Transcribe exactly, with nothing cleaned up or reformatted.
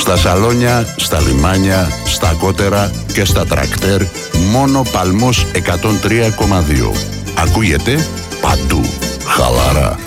Στα σαλόνια, στα λιμάνια, στα κότερα και στα τρακτέρ, μόνο Παλμός εκατόν τρία κόμμα δύο. Ακούγεται παντού. Χαλαρά.